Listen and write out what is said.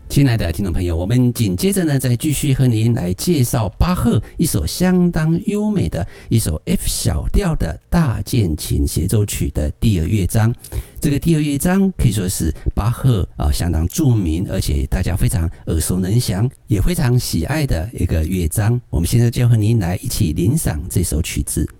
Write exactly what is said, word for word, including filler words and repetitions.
亲爱的听众朋友，我们紧接着呢，再继续和您来介绍巴赫一首相当优美的一首 F 小调的大键琴协奏曲的第二乐章。这个第二乐章可以说是巴赫啊相当著名，而且大家非常耳熟能详，也非常喜爱的一个乐章。我们现在就和您来一起欣赏这首曲子。